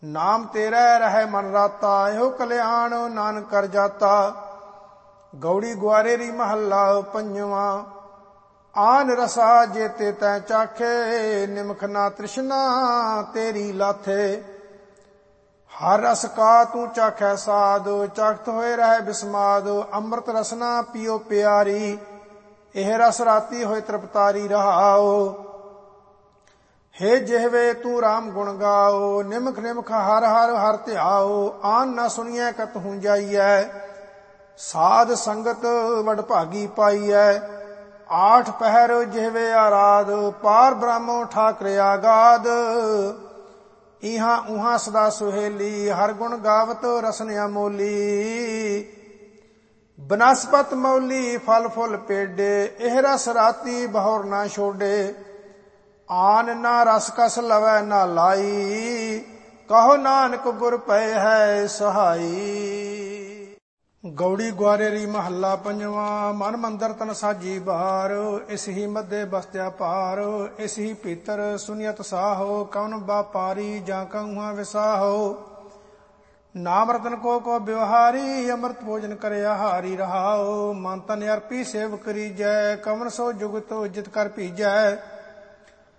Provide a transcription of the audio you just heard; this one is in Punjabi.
ਨਾਮ ਤੇਰਾ ਰਹਿ ਮਨ ਰਾਤਾ, ਇਹੋ ਕਲਿਆਣ ਨਾਨਕ ਕਰ ਜਾਤਾ। ਗੌੜੀ ਗੁਆਰੇਰੀ ਮਹੱਲਾ ਪੰਜਵਾਂ। ਆਨ ਰਸਾ ਜੇਤੇ ਤੈ ਚਾਖੇ, ਨਿਮਖ ਨਾ ਤ੍ਰਿਸ਼ਨਾ ਤੇਰੀ ਲਾਥੇ। ਹਰ ਰਸ ਕਾ ਤੂੰ ਚਾਖੈ ਸਾਧ, ਚਖਤ ਹੋਏ ਰਹਿ ਬਿਸਮਾਦ। ਅੰਮ੍ਰਿਤ ਰਸਨਾ ਪੀਓ ਪਿਆਰੀ, ਇਹ ਰਸ ਰਾਤੀ ਹੋਏ ਤ੍ਰਿਪਤਾਰੀ ਰਹਾਓ। ਹੇ ਜਿਹਵੇ ਤੂੰ ਰਾਮ ਗੁਣ ਗਾਓ, ਨਿਮਖ ਨਿਮਖ ਹਰ ਹਰ ਹਰ ਧਿਆਓ। ਆਨ ਨਾ ਸੁਣੀਐ ਕਤਹੂ ਜਾਈਐ, ਸਾਧ ਸੰਗਤ ਵਡਭਾਗੀ ਪਾਈਐ। ਆਠ ਪਹਿਰ ਜਿਹਵੇ ਆਰਾਧ, ਪਾਰ ਬ੍ਰਹਮੋ ਠਾਕਰ ਆਗਾਦ। ਇਹਾਂ ਉਹਾਂ ਸਦਾ ਸੁਹੇਲੀ, ਹਰ ਗੁਣ ਗਾਵਤ ਰਸਨ ਅਮੋਲੀ। ਬਨਸਪਤ ਮੌਲੀ ਫਲ ਫੁੱਲ ਪੇਡੇ, ਇਹ ਰਸ ਰਾਤੀ ਬਹੁਰ ਨਾ ਛੋਡੇ। ਆਨ ਨਾ ਰਸ ਕਸ ਲਵੈ ਨਾ ਲਾਈ, ਕਹੋ ਨਾਨਕ ਗੁਰ ਪਏ ਹੈ ਸਹਾਈ। ਗੌੜੀ ਗੁਆਰੇਰੀ ਮਹੱਲਾ ਪੰਜਵਾਂ। ਮਨ ਮੰਦਰ ਤਨ ਸਾਜੀ ਬਾਰ, ਇਸ ਹੀ ਮੱਧੇ ਬਸਤਿਆ ਭਾਰ। ਇਸ ਹੀ ਭੀਤਰ ਸੁਨੀਅਤ ਸਾਹੋ, ਕਵਨ ਬਾਪਾਰੀ ਜਾਂ ਕਹੁਆ ਵਿਸਾਹੋ। ਨਾਮ ਰਤਨ ਕੋ ਵਿਵਹਾਰੀ, ਅੰਮ੍ਰਿਤ ਭੋਜਨ ਕਰਿਆ ਹਾਰੀ ਰਹਾਓ। ਮਨ ਤਨ ਅਰਪੀ ਸੇਵ ਕਰੀਜੈ, ਕਵਨ ਸੋ ਜੁਗਤ ਇੱਜ਼ਤ ਕਰ ਭੀਜੈ।